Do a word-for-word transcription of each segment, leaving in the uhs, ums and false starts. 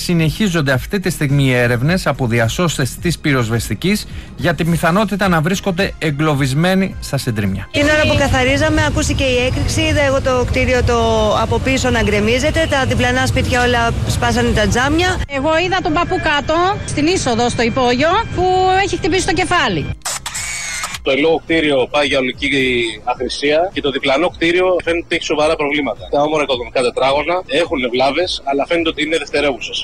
συνεχίζονται αυτή τη στιγμή οι έρευνες από διασώστες της πυροσβεστικής για την πιθανότητα να βρίσκονται εγκλωβισμένοι στα συντρίμμια. Την ώρα που καθαρίζαμε, ακούστηκε η έκρηξη. Είδα εγώ το κτίριο το από πίσω να γκρεμίζεται. Τα διπλανά σπίτια όλα σπάσανε τα τζάμια. Εγώ είδα τον παππού κάτω στην είσοδο στο υπόγειο που έχει χτυπήσει το κεφάλι. Το ελόγο κτίριο πάει για ολική αχρησία και το διπλανό κτίριο φαίνεται ότι έχει σοβαρά προβλήματα. Τα όμορα οικοδομικά τετράγωνα έχουν βλάβες, αλλά φαίνεται ότι είναι δευτερεύουσες.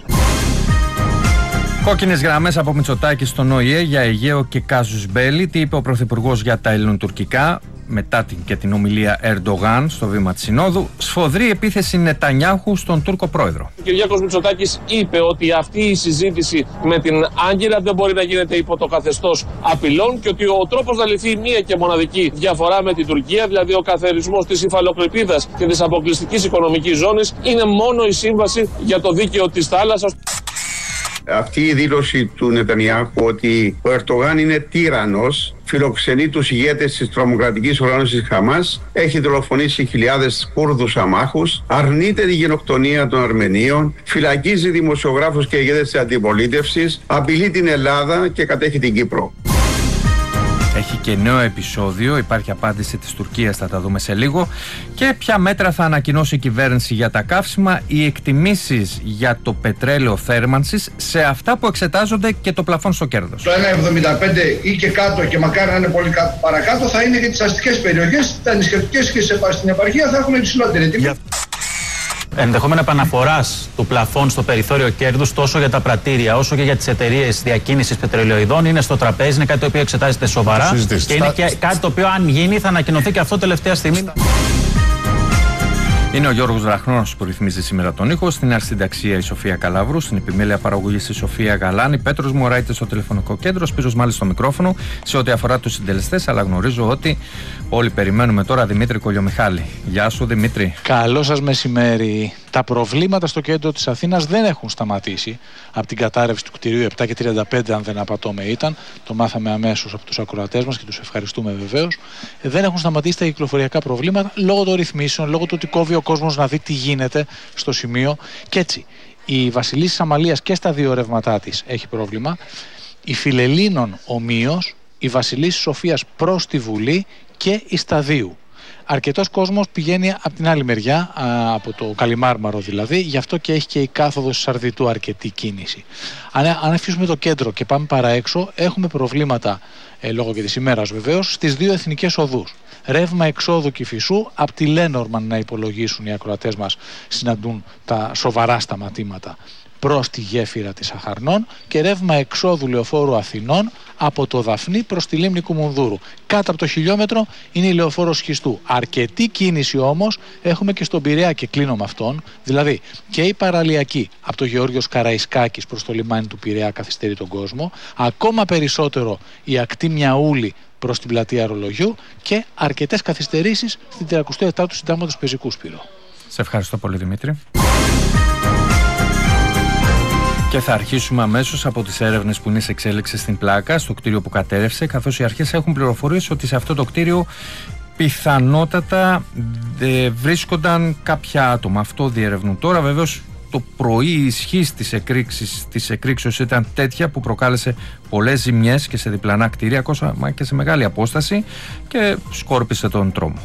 Κόκκινες γραμμές από Μητσοτάκη στον Ο Η Ε για Αιγαίο και κάζους μπέλι. Τι είπε ο Πρωθυπουργός για τα ελληνοτουρκικά μετά την και την ομιλία Ερντογάν στο βήμα της Συνόδου. Σφοδρή επίθεση Νετανιάχου στον Τούρκο πρόεδρο. Ο Κυριάκος Μητσοτάκης είπε ότι αυτή η συζήτηση με την Άγκυρα δεν μπορεί να γίνεται υπό το καθεστώς απειλών και ότι ο τρόπος να λυθεί μία και μοναδική διαφορά με την Τουρκία, δηλαδή ο καθαρισμός της υφαλοκρηπίδας και της αποκλειστικής οικονομικής ζώνης, είναι μόνο η σύμβαση για το δίκαιο της θάλασσας. Αυτή η δήλωση του Νετανιάχου ότι ο Ερντογάν είναι τύραννος, φιλοξενεί τους ηγέτες της τρομοκρατικής οργάνωσης Χαμάς, έχει δολοφονήσει χιλιάδες Κούρδους αμάχους, αρνείται τη γενοκτονία των Αρμενίων, φυλακίζει δημοσιογράφους και ηγέτες της αντιπολίτευσης, απειλεί την Ελλάδα και κατέχει την Κύπρο. Έχει και νέο επεισόδιο, υπάρχει απάντηση της Τουρκίας, θα τα δούμε σε λίγο. Και ποια μέτρα θα ανακοινώσει η κυβέρνηση για τα καύσιμα, οι εκτιμήσεις για το πετρέλαιο θέρμανσης, σε αυτά που εξετάζονται και το πλαφόν στο κέρδος. Το ένα κόμμα εβδομήντα πέντε ή και κάτω, και μακάρι να είναι πολύ παρακάτω, θα είναι για τις αστικές περιοχές, τα νησιωτικές και στην επαρχία θα έχουν υψηλότερη τιμή. Ενδεχόμενα επαναφοράς του πλαφών στο περιθώριο κέρδους τόσο για τα πρατήρια όσο και για τις εταιρείες διακίνησης πετρελαιοειδών είναι στο τραπέζι, είναι κάτι το οποίο εξετάζεται σοβαρά και είναι και κάτι το οποίο, αν γίνει, θα ανακοινωθεί και αυτό τελευταία στιγμή. Είναι ο Γιώργος Βραχνός που ρυθμίζει σήμερα τον ήχο. Στην αρχισυνταξία η Σοφία Καλαβρού, στην επιμέλεια παραγωγής η Σοφία Γαλάνη, Πέτρος Μωράιτης στο τηλεφωνικό κέντρο, Σπύρος Μάλης στο μικρόφωνο. Σε ό,τι αφορά τους συντελεστές, αλλά γνωρίζω ότι όλοι περιμένουμε τώρα Δημήτρη Κολιομιχάλη. Γεια σου, Δημήτρη. Καλό σας μεσημέρι. Τα προβλήματα στο κέντρο της Αθήνας δεν έχουν σταματήσει από την κατάρρευση του κτηρίου επτά και τριάντα πέντε, αν δεν απατώμε ήταν. Το μάθαμε αμέσως από τους ακροατές μας και τους ευχαριστούμε βεβαίως. Δεν έχουν σταματήσει τα κυκλοφοριακά προβλήματα λόγω των ρυθμίσεων, λόγω του ότι κόβει ο κόσμος να δει τι γίνεται στο σημείο. Και έτσι, η Βασιλίσσης Αμαλίας και στα δύο ρεύματά της έχει πρόβλημα. Η Φιλελλήνων ομοίως, η Βασιλίσσης Σοφίας προς τη Βουλή και η Σταδίου. Αρκετός κόσμος πηγαίνει από την άλλη μεριά, α, από το Καλιμάρμαρο δηλαδή, γι' αυτό και έχει και η κάθοδος Σαρδιτού αρκετή κίνηση. Αν, αν αφήσουμε το κέντρο και πάμε παραέξω, έχουμε προβλήματα, ε, λόγω και της ημέρας βεβαίως, στις δύο εθνικές οδούς. Ρεύμα εξόδου Κηφισού, από τη Λένορμαν να υπολογίσουν οι ακροατές μας, συναντούν τα σοβαρά σταματήματα προς τη γέφυρα της Αχαρνών, και ρεύμα εξόδου Λεωφόρου Αθηνών από το Δαφνί προς τη Λίμνη Κουμουνδούρου. Κάτω από το χιλιόμετρο είναι η Λεωφόρος Σχιστού. Αρκετή κίνηση όμως έχουμε και στον Πειραιά, και κλείνω με αυτόν. Δηλαδή και η παραλιακή από το Γεώργιος Καραϊσκάκης προς το λιμάνι του Πειραιά καθυστερεί τον κόσμο. Ακόμα περισσότερο η ακτή Μιαούλη προς την πλατεία Ρολογιού, και αρκετές καθυστερήσεις στην τριακοστή ετάρτη του Συντάγματος Πεζικού, Σπύρο. Σε ευχαριστώ πολύ, Δημήτρη. Και θα αρχίσουμε αμέσως από τις έρευνες που είναι σε εξέλιξη στην Πλάκα, στο κτίριο που κατέρευσε, καθώς οι αρχές έχουν πληροφορίες ότι σε αυτό το κτίριο πιθανότατα βρίσκονταν κάποια άτομα. Αυτό διερευνούν τώρα. Βεβαίως το πρωί η ισχύς της εκρήξης, της εκρήξεως ήταν τέτοια που προκάλεσε πολλές ζημιές και σε διπλανά κτίρια, ακόμα και σε μεγάλη απόσταση, και σκόρπισε τον τρόμο.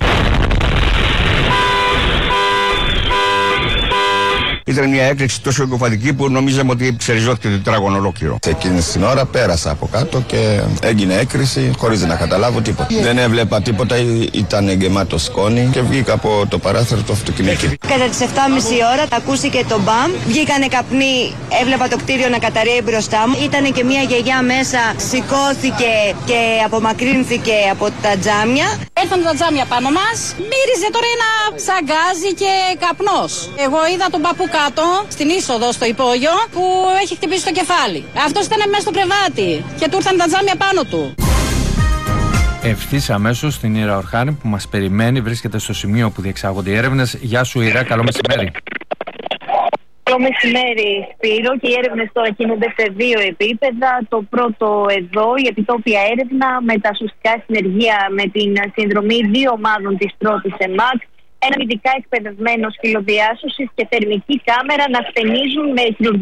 Ήταν μια έκρηξη τόσο εγκοφαντική που νομίζαμε ότι ψεριζόθηκε το τετράγωνο ολόκληρο. Εκείνη την ώρα πέρασα από κάτω και έγινε έκρηξη χωρίς να καταλάβω τίποτα. Δεν έβλεπα τίποτα, ήταν γεμάτο σκόνη και βγήκα από το παράθυρο του αυτοκινήτου. Κατά τις επτά και μισή ώρα τα ακούστηκε το μπαμ, βγήκανε καπνοί, έβλεπα το κτίριο να καταρρέει μπροστά μου. Ήτανε και μια γιαγιά μέσα, σηκώθηκε και απομακρύνθηκε από τα τζάμια. Έρθαν τα τζάμια πάνω μας, μύριζε τώρα ένα σαγκάζι και καπνός. Εγώ είδα τον παππού κάτω, στην είσοδο στο υπόγειο, που έχει χτυπήσει το κεφάλι. Αυτός ήταν μέσα στο κρεβάτι και του ήρθαν τα τζάμια πάνω του. Ευθύς αμέσως στην Ήρα Ορχάνη που μας περιμένει, βρίσκεται στο σημείο που διεξάγονται οι έρευνες. Γεια σου, Ήρα, καλό μεσημέρι. Καλό μεσημέρι, Σπύρο, και οι έρευνες τώρα κινούνται σε δύο επίπεδα. Το πρώτο εδώ, η επιτόπια έρευνα με τα σωστικά συνεργεία με την συνδρομή δύο ομάδων της πρώτης ΕΜΑΚ, ένα ειδικά εκπαιδευμένο σκυλοδιάσωσης και θερμική κάμερα να στενίζουν με χειρουργική